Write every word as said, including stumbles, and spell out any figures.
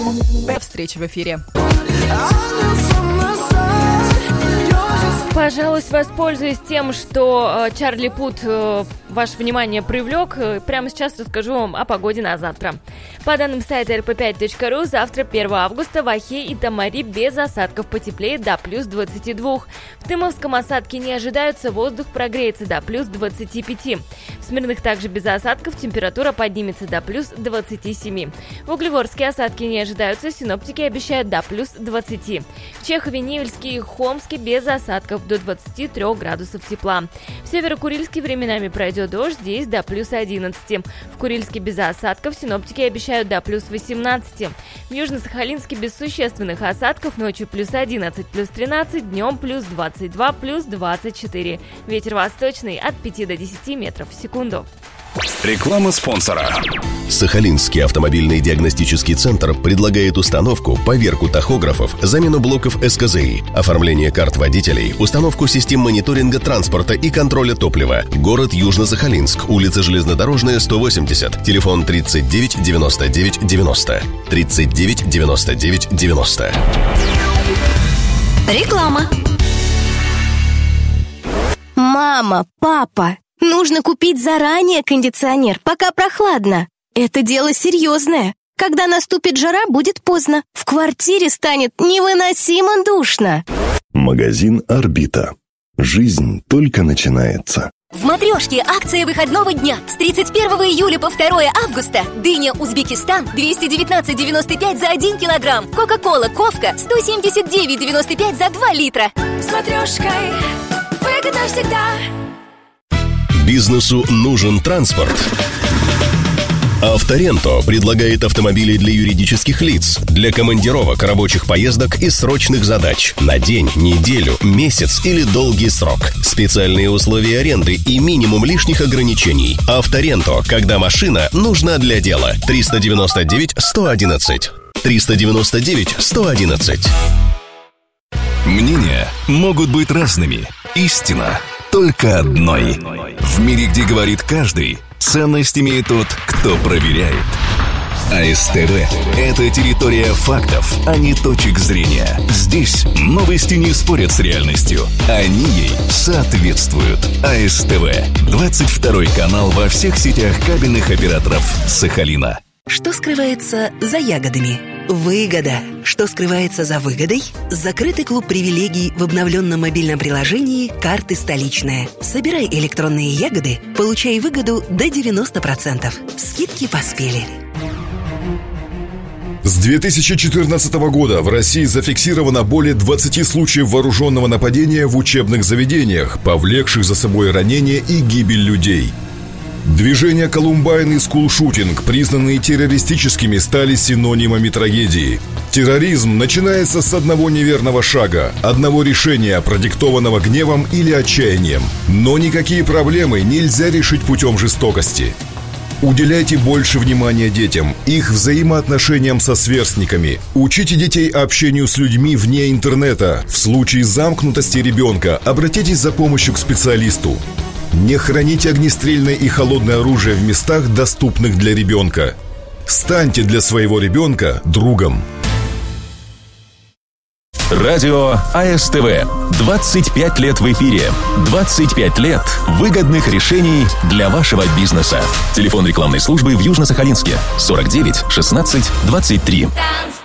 До встречи в эфире. Пожалуйста, воспользуюсь тем, что э, Чарли Пут э, ваше внимание привлек. Э, прямо сейчас расскажу вам о погоде на завтра. По данным сайта эр пэ пять точка ру, завтра первого августа в Охе и Тамари без осадков потеплеет до плюс двадцати двух. В Тымовском осадки не ожидаются, воздух прогреется до плюс двадцати пяти. В Смирных также без осадков, температура поднимется до плюс двадцати семи. В Углегорске осадки не ожидаются, синоптики обещают до плюс двадцати. В Чехове, Невельске и Хомске без осадков до двадцати трёх градусов тепла. В Северо-Курильске временами пройдет дождь, здесь до плюс одиннадцати. В Курильске без осадков, синоптики обещают до плюс восемнадцати. В Южно-Сахалинске без существенных осадков, ночью плюс одиннадцать, плюс тринадцать, днем плюс двадцать два, плюс двадцать четыре. Ветер восточный от пяти до десяти метров в секунду. Реклама спонсора. Сахалинский автомобильный диагностический центр предлагает установку, поверку тахографов, замену блоков эс ка зэ и, оформление карт водителей, установку систем мониторинга транспорта и контроля топлива. Город Южно-Сахалинск, улица Железнодорожная, сто восемьдесят, телефон тридцать девять девяносто девять девяносто, тридцать девять девяносто девять девяносто. Реклама. Мама, папа, нужно купить заранее кондиционер, пока прохладно. Это дело серьезное. Когда наступит жара, будет поздно. В квартире станет невыносимо душно. Магазин «Орбита». Жизнь только начинается. В «Матрешке» акция выходного дня с тридцать первого июля по второго августа. Дыня «Узбекистан» двести девятнадцать девяносто пять за один килограмм. Кока-кола «Ковка» сто семьдесят девять девяносто пять за два литра. С «Матрешкой» выгодно всегда. Бизнесу нужен транспорт. Авторенто предлагает автомобили для юридических лиц, для командировок, рабочих поездок и срочных задач на день, неделю, месяц или долгий срок. Специальные условия аренды и минимум лишних ограничений. Авторенто, когда машина нужна для дела. триста девяносто девять сто одиннадцать. триста девяносто девять сто одиннадцать. Мнения могут быть разными. Истина только одной. В мире, где говорит каждый, ценность имеет тот, кто проверяет. а эс тэ вэ – это территория фактов, а не точек зрения. Здесь новости не спорят с реальностью. Они ей соответствуют. а эс тэ вэ – двадцать второй канал во всех сетях кабельных операторов Сахалина. Что скрывается за ягодами? Выгода. Что скрывается за выгодой? Закрытый клуб привилегий в обновленном мобильном приложении «Карты столичная». Собирай электронные ягоды, получай выгоду до девяноста процентов. Скидки поспели. С две тысячи четырнадцатого года в России зафиксировано более двадцати случаев вооруженного нападения в учебных заведениях, повлекших за собой ранения и гибель людей. Движения «Колумбайн» и «Скулшутинг», признанные террористическими, стали синонимами трагедии. Терроризм начинается с одного неверного шага, одного решения, продиктованного гневом или отчаянием. Но никакие проблемы нельзя решить путем жестокости. Уделяйте больше внимания детям, их взаимоотношениям со сверстниками. Учите детей общению с людьми вне интернета. В случае замкнутости ребенка обратитесь за помощью к специалисту. Не храните огнестрельное и холодное оружие в местах, доступных для ребенка. Станьте для своего ребенка другом. Радио а эс тэ вэ. двадцать пять лет в эфире. двадцать пять лет выгодных решений для вашего бизнеса. Телефон рекламной службы в Южно-Сахалинске сорок девять шестнадцать двадцать три.